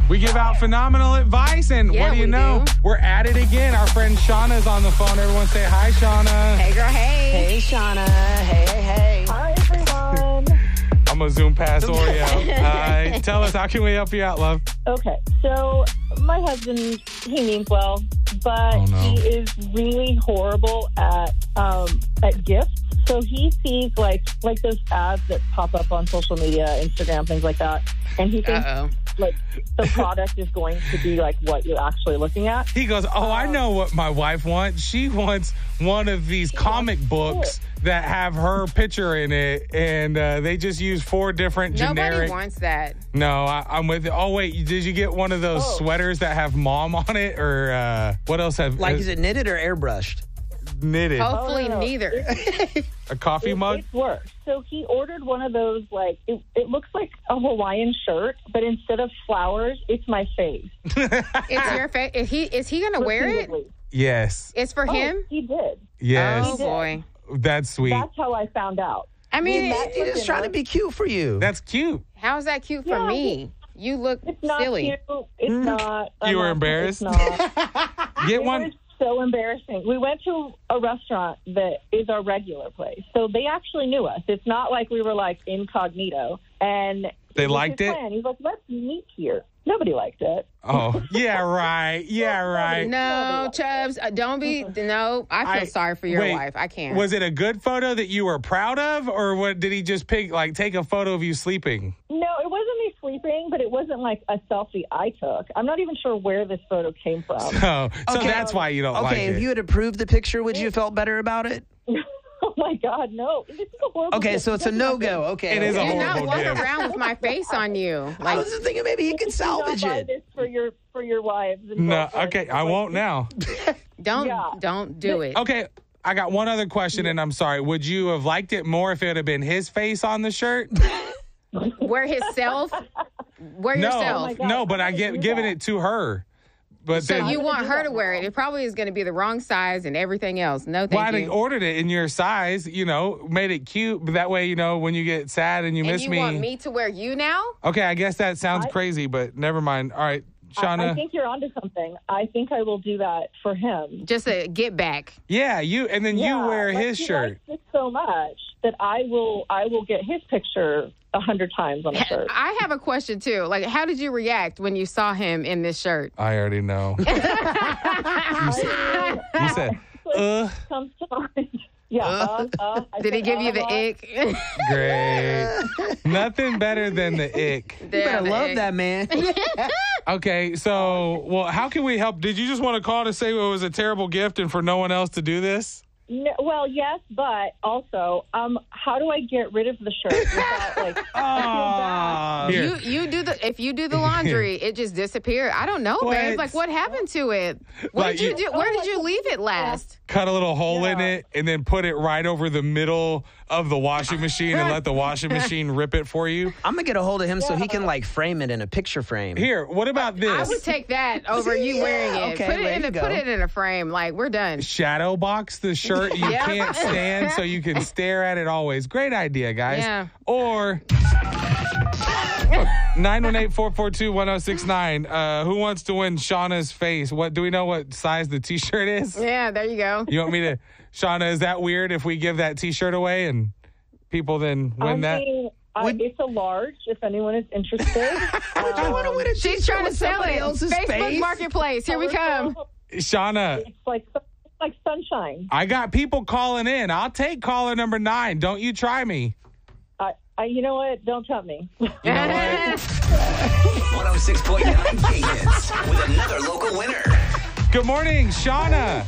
We give out phenomenal advice, and what do you know? We're at it again. Our friend Shauna's on the phone. Everyone say hi, Shauna. Hey, girl, hey. Hey, Shauna. Hey. Hi, everyone. I'm going to zoom past Oreo. Tell us, how can we help you out, love? Okay, so my husband, he means well, but he is really horrible at gifts. So he sees like those ads that pop up on social media, Instagram, things like that, and he thinks like the product is going to be like what you're actually looking at. He goes, I know what my wife wants. She wants one of these comic books that have her picture in it, and they just use 4 different generic. Nobody wants that. No, I'm with it. Oh, wait, did you get one of those sweaters that have mom on it, or what else have? Like, is it knitted or airbrushed? Knitted. Hopefully neither. A coffee mug? It's worse. So he ordered one of those, like, it looks like a Hawaiian shirt, but instead of flowers, it's my face. It's your face. Is he going to wear it? Yes. It's for him? He did. Yes. Oh, boy. That's sweet. That's how I found out. I mean, He's just trying to be cute for you. That's cute. How is that cute for me? You look It's not silly. cute. It's not. You were embarrassed? It's not. Get one. So embarrassing. We went to a restaurant that is our regular place. So they actually knew us. It's not like we were like incognito. And They liked it? Plan. He's like, let's meet here. Nobody liked it. Oh, yeah, right. Yeah, right. No, Chubbs, don't be. No, I feel sorry for your wife. I can't. Was it a good photo that you were proud of, or what? Did he just take a photo of you sleeping? No, it wasn't me sleeping, but it wasn't like a selfie I took. I'm not even sure where this photo came from. So that's why you don't like it. Okay, if you had approved the picture, would you have felt better about it? Oh, my God, no. This is a horrible Okay, so it's a no-go. Okay. It is a Do not horrible walk gift. around with my face on you. I was just thinking maybe he could salvage buy it. this for your wives. And No, girlfriends. okay, I won't now. Don't do it. Okay, I got one other question, and I'm sorry. Would you have liked it more if it had been his face on the shirt? Wear himself. Wear yourself. No, but I giving it to her. But So then you want her to wear it. It probably is going to be the wrong size and everything else. No, thank you. I ordered it in your size, made it cute. But that way, when you get sad and you miss me. And you want me to wear you now? Okay, I guess that sounds crazy, but never mind. All right, Shauna. I think you're onto something. I think I will do that for him. Just a get back. Yeah, you wear his shirt. He likes it so much that I will get his picture 100 times on the shirt. I have a question too. Like, how did you react when you saw him in this shirt? I already know. You said, Comes to mind. Yeah. Did he give you the ick? Great. Nothing better than the ick. You better love that man. Okay, so, how can we help? Did you just want to call to say it was a terrible gift and for no one else to do this? No, well, yes, but also, how do I get rid of the shirt without I feel bad. Here. If you do the laundry, it just disappeared. I don't know, babe. Like, what happened to it? What did you do? Where did you leave it last? Cut a little hole in it and then put it right over the middle of the washing machine and let the washing machine rip it for you. I'm going to get a hold of him so he can, frame it in a picture frame. Here, what about this? I would take that over you wearing it. Okay, put it in a frame. Like, we're done. Shadow box the shirt you can't stand so you can stare at it always. Great idea, guys. Yeah. Or 918-442-1069. Who wants to win Shauna's face? Do we know what size the T-shirt is? Yeah, there you go. You want me to, Shauna, is that weird if we give that T-shirt away and people then win that? It's a large, if anyone is interested. Would you want to win a She's trying to sell it. Facebook Marketplace. Here we come. Shauna. It's like sunshine. I got people calling in. I'll take caller number 9. Don't you try me. You know what? Don't tempt me. You know what? 106.9 Cadence with another local winner. Good morning, Shauna.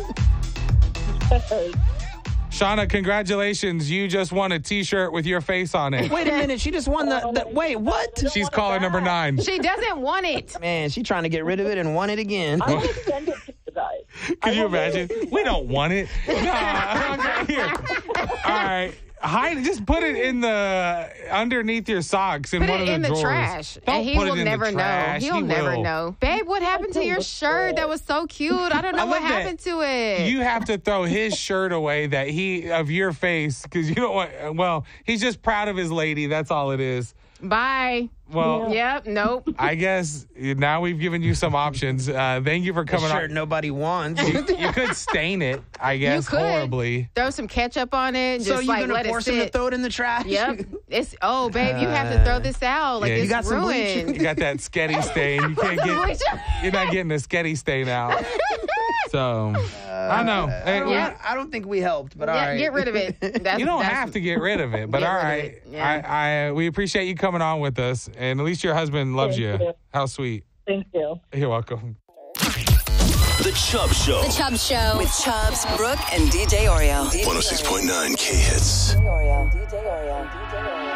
Shauna, congratulations. You just won a T-shirt with your face on it. Wait a minute. She just won the wait, what? She's caller number 9. She doesn't want it. Man, she's trying to get rid of it and won it again. I will send it to you guys. Can you imagine? We don't want it. Nah, okay, here. All right. Just put it in the underneath your socks in Put one it of the in the drawers. trash. Don't And he put it will in never the know. trash. He'll never will. know. Babe, what happened to your shirt? That was so cute. I don't know what happened to it. You have to throw his shirt away of your face because you don't want. Well, he's just proud of his lady. That's all it is. Bye. Well, yep, nope. I guess now we've given you some options. Thank you for coming on. Nobody wants. You could stain it, I guess, horribly. Throw some ketchup on it. And so just, you're like, going to force him to throw it in the trash? Yep. Babe, you have to throw this out. Like, Yeah, it's you got some ruined. bleach? You got that sketty stain. You can't get. You're not getting the sketty stain out. So I know. I don't think we helped, but all right. Get rid of it. You don't have to get rid of it, but all right. Yeah. We appreciate you coming on with us, and at least your husband loves you. How sweet. Thank you. You're welcome. The Chubb Show. The Chubb Show. With Chubbs, Brooke, and DJ Oreo. 106.9 K-Hits. DJ Oreo.